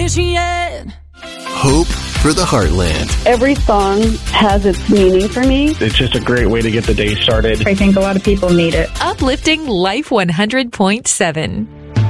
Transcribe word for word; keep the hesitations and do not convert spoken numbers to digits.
appreciate. Hope for the Heartland. Every song has its meaning for me. It's just a great way to get the day started. I think a lot of people need it. Uplifting Life one hundred point seven.